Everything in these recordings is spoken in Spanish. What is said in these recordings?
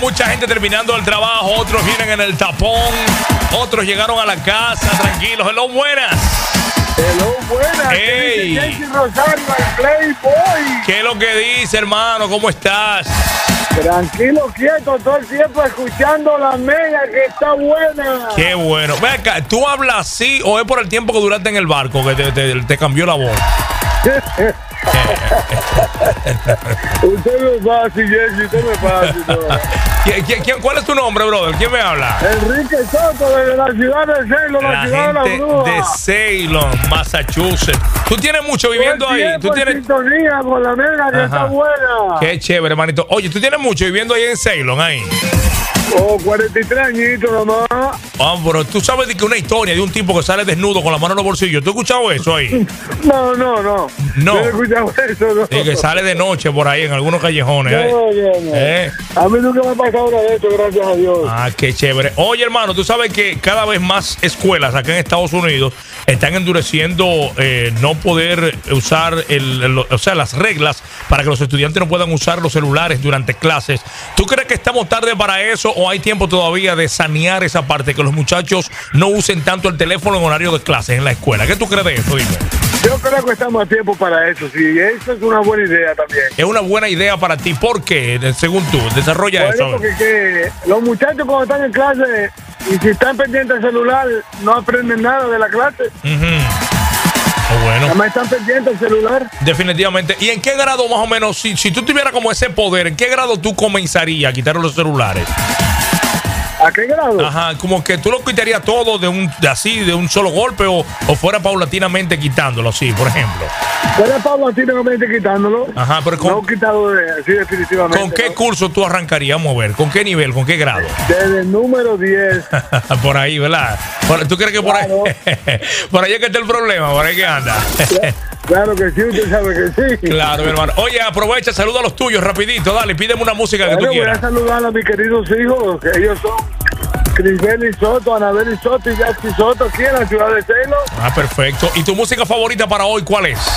mucha gente terminando el trabajo, otros vienen en el tapón, otros llegaron a la casa tranquilos. Hello, buenas. Hello, buenas. Hey. Jesse Rosario, el Playboy. ¿Qué es lo que dice, hermano? ¿Cómo estás? Tranquilo, quieto, todo el tiempo escuchando la mega que está buena. Qué bueno. Ven acá, ¿tú hablas así o es por el tiempo que duraste en el barco que te cambió la voz? Usted me fácil, Jesse, usted me fácil. ¿Cuál es tu nombre, brother? ¿Quién me habla? Enrique Soto, desde la ciudad de Ceylon, la ciudad de la Bruja. De Ceylon, Massachusetts. ¿Tú tienes mucho viviendo ahí? ¿Tú tienes sintonía con la mega que está buena? Qué chévere, hermanito. Oye, ¿tú tienes mucho viviendo ahí en Ceylon, ahí? Oh, 43 añitos nomás. Pero tú sabes de que una historia de un tipo que sale desnudo con la mano en los bolsillos. ¿Tú has escuchado eso ahí? No. No. Yo no he escuchado eso, no. Y que sale de noche por ahí en algunos callejones. No. A mí nunca me ha pasado nada de eso, gracias a Dios. Ah, qué chévere. Oye, hermano, tú sabes que cada vez más escuelas acá en Estados Unidos están endureciendo no poder usar las reglas para que los estudiantes no puedan usar los celulares durante clases. ¿Tú crees que estamos tarde para eso o hay tiempo todavía de sanear esa parte, que los muchachos no usen tanto el teléfono en horario de clases en la escuela? ¿Qué tú crees de eso? Dime. Yo creo que estamos a tiempo para eso, sí. Eso es una buena idea también. Es una buena idea para ti. ¿Por qué? Según tú, desarrolla eso. Porque que los muchachos cuando están en clase y si están pendientes del celular, no aprenden nada de la clase. Bueno. Además están pendientes del celular. Definitivamente. ¿Y en qué grado más o menos, si tú tuvieras como ese poder, en qué grado tú comenzarías a quitar los celulares? ¿A qué grado? Ajá, como que tú lo quitarías todo de un solo golpe o fuera paulatinamente quitándolo, así, por ejemplo. Fuera paulatinamente quitándolo. Ajá, pero no quitado así definitivamente. ¿Con qué curso tú arrancarías a mover? ¿Con qué nivel? ¿Con qué grado? Desde el número 10. Por ahí, ¿verdad? ¿Tú crees que claro. por ahí es que está el problema? ¿Por ahí que anda? Claro que sí, usted sabe que sí. Claro, mi hermano. Oye, aprovecha, saluda a los tuyos rapidito, dale, pídeme una música que tú quieras. Voy a saludar a mis queridos hijos, que ellos son Crisbeli Soto, Anabeli Soto y Jackie Soto, aquí en la ciudad de Ceylon. Ah, perfecto. ¿Y tu música favorita para hoy cuál es?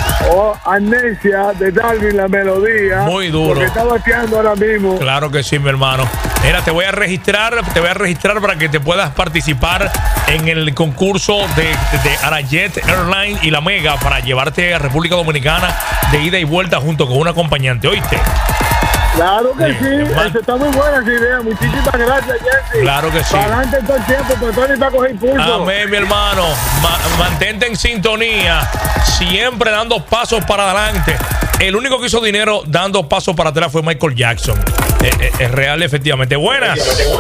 Amnesia de Darwin, la melodía. Muy duro. Porque está bateando ahora mismo. Claro que sí, mi hermano. Mira, te voy a registrar para que te puedas participar en el concurso de Arajet Airlines y la Mega para llevarte a República Dominicana de ida y vuelta junto con un acompañante, ¿oíste? Claro que sí, eso está muy buena esa idea. Muchísimas gracias, Jesse. Claro que sí. Para adelante todo el tiempo, pero Tony va a coger impulso. Amén, mi hermano. Mantente en sintonía, siempre dando pasos para adelante. El único que hizo dinero dando pasos para atrás fue Michael Jackson. Es real, efectivamente. Buenas.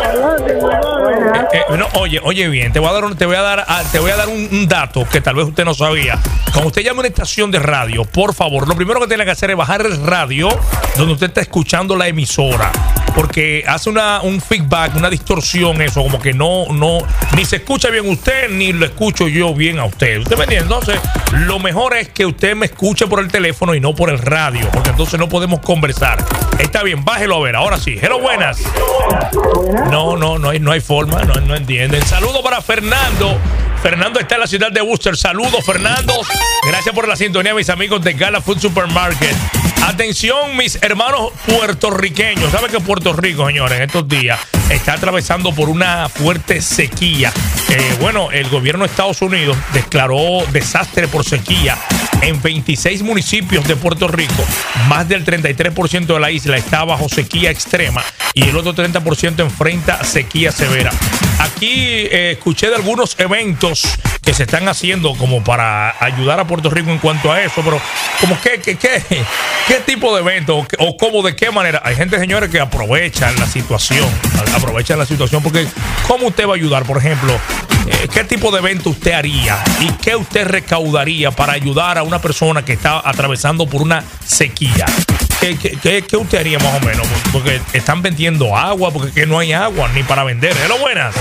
No, oye bien, te voy a dar un dato que tal vez usted no sabía. Cuando usted llame a una estación de radio, por favor, lo primero que tiene que hacer es bajar el radio donde usted está escuchando la emisora, porque hace un feedback, una distorsión, eso, como que no, ni se escucha bien usted, ni lo escucho yo bien a usted. ¿Usted me entiende? Entonces, lo mejor es que usted me escuche por el teléfono y no por el radio, porque entonces no podemos conversar. Está bien, bájelo a ver. Ahora sí. Hello, buenas. No hay forma, no entienden. Saludos para Fernando. Fernando está en la ciudad de Worcester. Saludos, Fernando. Gracias por la sintonía, mis amigos de Gala Food Supermarket. Atención, mis hermanos puertorriqueños. ¿Saben que Puerto Rico, señores, en estos días está atravesando por una fuerte sequía? Bueno, el gobierno de Estados Unidos declaró desastre por sequía en 26 municipios de Puerto Rico. Más del 33% de la isla está bajo sequía extrema y el otro 30% enfrenta sequía severa. Aquí escuché de algunos eventos que se están haciendo como para ayudar a Puerto Rico en cuanto a eso, pero como ¿qué tipo de evento o cómo, de qué manera? Hay gente, señores, que aprovechan la situación, porque ¿cómo usted va a ayudar? Por ejemplo, ¿qué tipo de evento usted haría y qué usted recaudaría para ayudar a una persona que está atravesando por una sequía? ¿Qué usted haría más o menos? Porque están vendiendo agua, porque no hay agua ni para vender. Hello, buenas.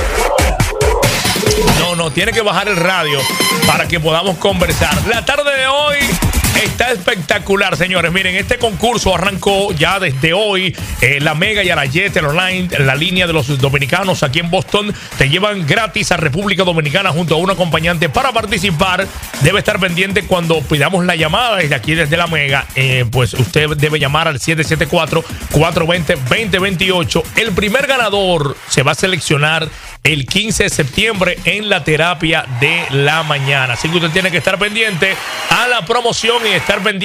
No, tiene que bajar el radio para que podamos conversar. La tarde de hoy Está espectacular, señores. Miren, este concurso arrancó ya desde hoy. La Mega y a la Jet Online, la línea de los dominicanos aquí en Boston, te llevan gratis a República Dominicana junto a un acompañante. Para participar, debe estar pendiente cuando pidamos la llamada desde aquí, desde la Mega. Pues usted debe llamar al 774-420-2028. El primer ganador se va a seleccionar el 15 de septiembre en la terapia de la mañana. Así que usted tiene que estar pendiente a la promoción y estar pendiente